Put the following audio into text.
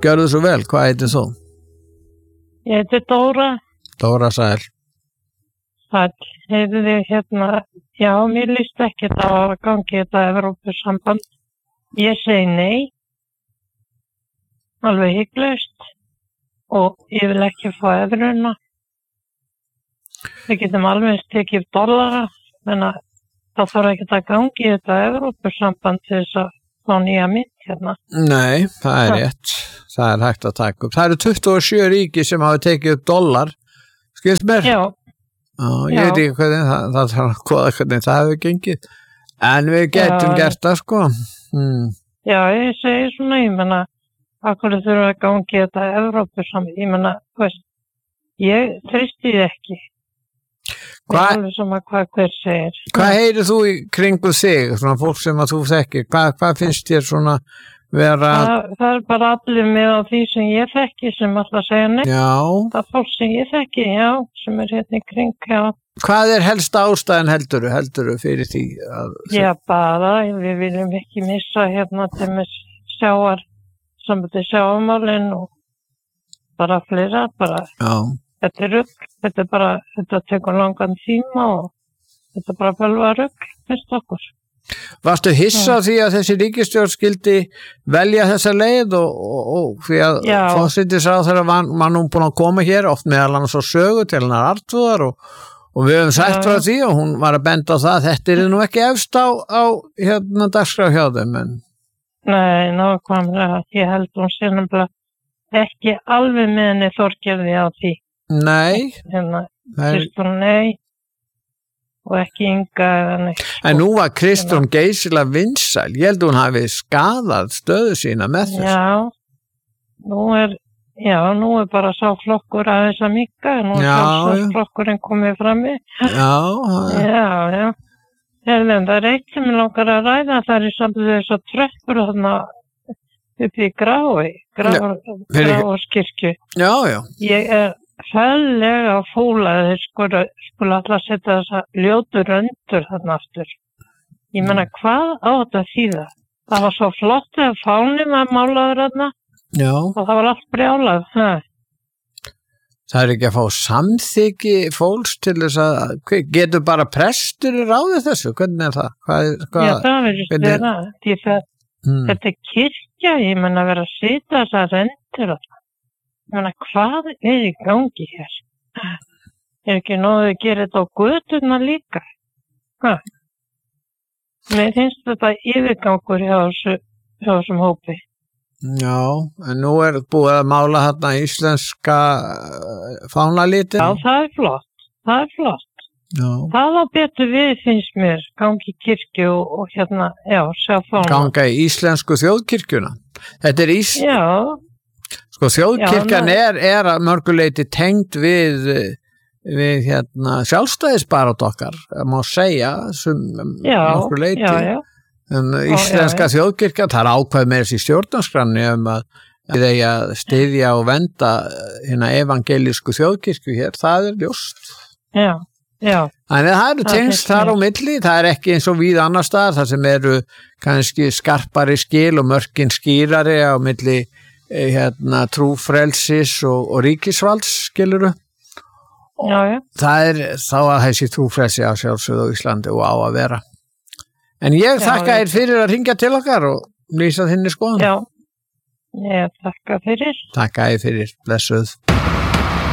gjörðu svo vel, hvað heitir þú? Ég heiti Dóra. Dóra Sæl. Sæl, heyrðu þið já, mér líst ekki að gangi þetta Evrópusamband. Ég segi nei, alveg hygglust og ég vil ekki fá evruna. Við getum alveg tekið upp dollara, menn að það þarf ekki að gangi þetta Evrópusamband til þess að fá nýja mynt hérna. Nei, það er rétt. Það er hægt að taka upp. Það eru 27 ríki sem hafa tekið upp dollar. Skilst mér? Já. Ég veit ekki hvernig það hvernig það hefur gengið. En við getum gert það, sko. Já, ég segi svona, ég menna, akkur þurfa að gangi þetta Evrópusamband. Ég menna, ég treysti því ekki. Hvað hver segir. Hvað heyrir þú í kringu þig, svona fólk sem að þú þekkir? Hvað finnst þér svona vera? Það er bara allir með á því sem ég þekki sem alltaf segja nei. Já. Það er fólk sem ég þekki, já, sem er hérna í kring, já. Hvað er helsta ástæðan heldurðu fyrir því? Já, bara, við viljum ekki missa hérna til með sjávarmálin og bara fleira, bara. Já. Þetta er rugl, þetta tekur langan tíma og þetta er bara bölva rugl, finnst okkur. Varstu hissa því að þessi ríkisstjórn skildi velja þessa leið og því að forsætisráðherra var nú búin að koma hér oft meðal annars á sögu til hennar Arnþrúðar og við höfum sagt frá því og hún var að benda á það að þetta er nú ekki efst á hérna dagskrá hjá þeim. Nei, nákvæmlega, ég held hún sé nefnilega ekki alveg með henni Þorgerði á því. Nei. Nei. Og ekki Inga eða neitt. En nú var Kristrún geysilega vinsæl. Ég held hún hafi skaðað stöðu sína með þessu. Já, nú er bara sá flokkur aðeins að minnka. Nú er sá flokkurinn komið frammi. Já. Það er eitt sem ég langar að ræða. Það er í sambandi þess að tröppur þarna upp í Gráarskirkju. Já. Ég er fællega fúla að þeir skulle alltaf setja þessa ljótu röndur þarna aftur. Ég menna, hvað á þetta þýða? Það var svo flott þegar fáninn var málaður þarna. Já. Og það var allt brjálað. Það er ekki að fá samþykki fólks til þess að getur bara prestur í ráðið þessu? Hvernig er það? Já, það verður vera. Þetta er kirkja, ég menna að vera að setja þessa röndur þarna. Ég meina, hvað er í gangi hér? Er ekki nógu að gera þetta á götuna líka? Mér finnst þetta yfirgangur hjá þessum hópi. Já, en nú er búið að mála þarna íslenska fánalitin. Já, það er flott. Já. Það á betur við finnst mér, gangi í kirkju og hérna, sjá fána. Ganga í íslensku þjóðkirkjuna. Þetta er Já. Sko þjóðkirkjan er að mörguleiti tengd við hérna sjálfstæðisbarátt okkar, má segja mörguleiti íslenska þjóðkirkja, það er ákveð með þessi stjórnarskranni að eigi að styðja og venda hérna evangelísku þjóðkirkju hér, það er ljóst. Já. Þannig það eru tengst þar á milli, það er ekki eins og víða annar staðar, það sem eru kannski skarpari skil og mörkin skýrari á milli hérna trúfrelsis og ríkisvalds, skilurðu? Já. Það er þá að þessi trúfrelsi á sjálfsögðu á Íslandi og á að vera. En ég þakka þér fyrir að hringja til okkar og lýsa þinni skoðun. Já, ég þakka fyrir. Þakka þér fyrir, blessuð.